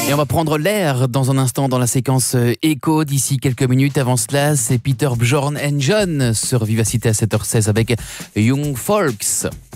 Et on va prendre l'air dans un instant dans la séquence écho d'ici quelques minutes. Avant cela, c'est Peter, Bjorn and John sur Vivacité à 7h16 avec Young Folks.